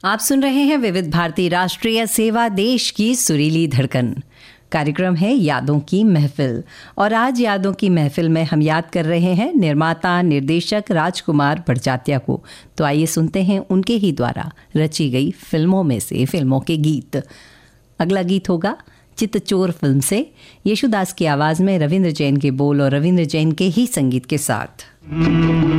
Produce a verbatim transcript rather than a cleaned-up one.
आप सुन रहे हैं विविध भारती राष्ट्रीय सेवा, देश की सुरीली धड़कन। कार्यक्रम है यादों की महफिल और आज यादों की महफिल में हम याद कर रहे हैं निर्माता निर्देशक राजकुमार बड़जात्या को। तो आइए सुनते हैं उनके ही द्वारा रची गई फिल्मों में से फिल्मों के गीत। अगला गीत होगा चित्तचोर फिल्म से, येशुदास की आवाज़ में रविंद्र जैन के बोल और रविंद्र जैन के ही संगीत के साथ।